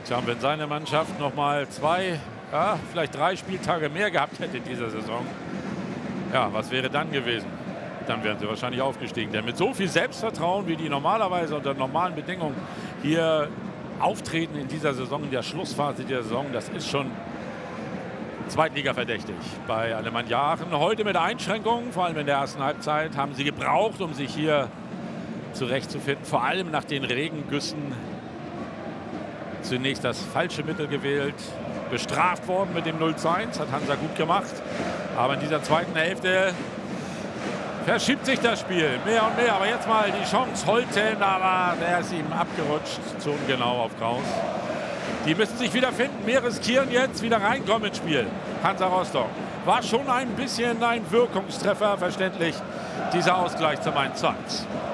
Tja, wenn seine Mannschaft noch mal 2, ja, vielleicht 3 Spieltage mehr gehabt hätte in dieser Saison, ja, was wäre dann gewesen? Dann wären sie wahrscheinlich aufgestiegen. Denn mit so viel Selbstvertrauen, wie die normalerweise unter normalen Bedingungen hier auftreten in dieser Saison, in der Schlussphase der Saison, das ist schon Zweitliga verdächtig bei Alemannia Aachen. Heute mit Einschränkungen, vor allem in der ersten Halbzeit, haben sie gebraucht, um sich hier zurechtzufinden. Vor allem nach den Regengüssen zunächst das falsche Mittel gewählt. Bestraft worden mit dem 0:1, hat Hansa gut gemacht. Aber in dieser zweiten Hälfte verschiebt sich das Spiel mehr und mehr. Aber jetzt mal die Chance. Holten, aber der ist ihm abgerutscht. Zu ungenau auf Kraus. Die müssen sich wieder finden. Mehr riskieren jetzt, wieder reinkommen ins Spiel. Hansa Rostock. War schon ein bisschen ein Wirkungstreffer, verständlich, dieser Ausgleich zum 1:1.